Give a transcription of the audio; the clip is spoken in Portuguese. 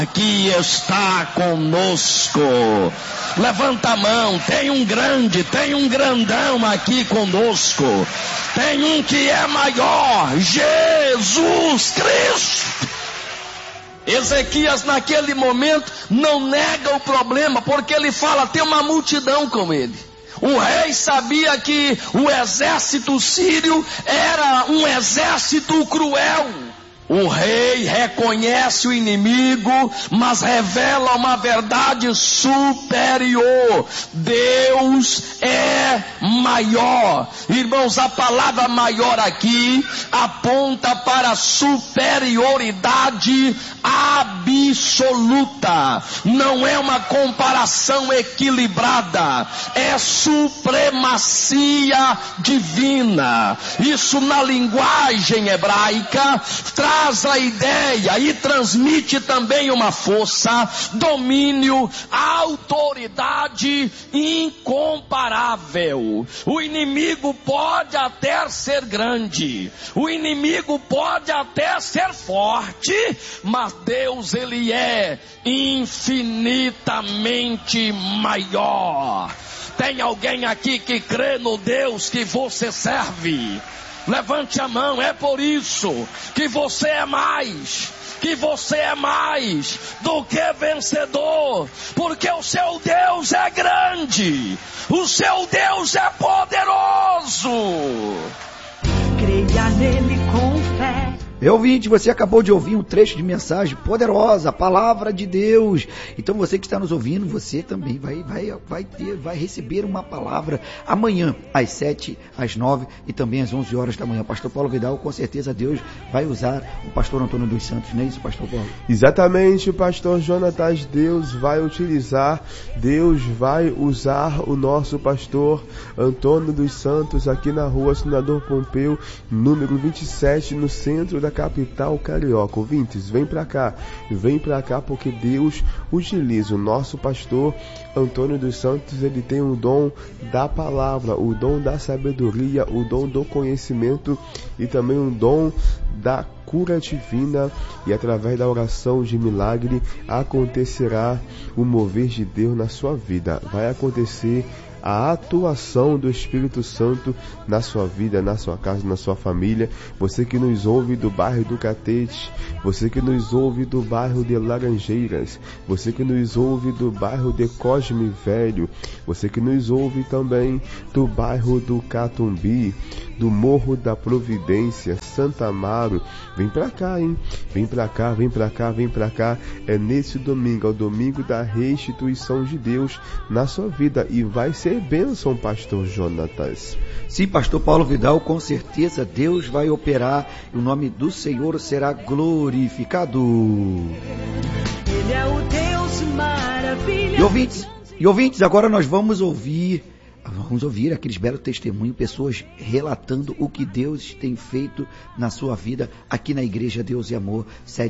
aqui está conosco. Levanta a mão, tem um grandão aqui conosco. Tem um que é maior, Jesus Cristo. Ezequias naquele momento não nega o problema, porque ele fala, tem uma multidão com ele. O rei sabia que o exército sírio era um exército cruel. O rei reconhece o inimigo, mas revela uma verdade superior. Deus é maior. Irmãos, a palavra maior aqui aponta para a superioridade absoluta. Não é uma comparação equilibrada, é supremacia divina. Isso na linguagem hebraica traz a ideia e transmite também uma força, domínio, autoridade incomparável. O inimigo pode até ser grande, o inimigo pode até ser forte, mas Deus, ele é infinitamente maior. Tem alguém aqui que crê no Deus que você serve? Levante a mão. É por isso que você é mais do que vencedor, porque o seu Deus é grande, o seu Deus é poderoso. Creia nele com fé. Meu ouvinte, você acabou de ouvir um trecho de mensagem poderosa, a palavra de Deus. Então você que está nos ouvindo, você também vai receber uma palavra amanhã, às 7, às 9 e também às 11 horas da manhã. Pastor Paulo Vidal, com certeza Deus vai usar o pastor Antônio dos Santos, não é isso, pastor Paulo? Exatamente, pastor Jonatas, Deus vai usar o nosso pastor Antônio dos Santos aqui na rua Senador Pompeu, número 27, no centro da capital carioca. Ouvintes, vem pra cá porque Deus utiliza o nosso pastor Antônio dos Santos. Ele tem o dom da palavra, o dom da sabedoria, o dom do conhecimento e também o dom da cura divina, e através da oração de milagre acontecerá o mover de Deus na sua vida. Vai acontecer a atuação do Espírito Santo na sua vida, na sua casa, na sua família. Você que nos ouve do bairro do Catete, você que nos ouve do bairro de Laranjeiras, você que nos ouve do bairro de Cosme Velho, você que nos ouve também do bairro do Catumbi, do Morro da Providência, Santa Amaro, vem pra cá, hein? Vem pra cá. É nesse domingo, é o domingo da restituição de Deus na sua vida, e vai ser bênção, pastor Jonatas. Sim, pastor Paulo Vidal, com certeza Deus vai operar e o nome do Senhor será glorificado. Ele é o Deus maravilhoso. E ouvintes, agora nós vamos ouvir aqueles belos testemunhos, pessoas relatando o que Deus tem feito na sua vida aqui na Igreja Deus e Amor, sede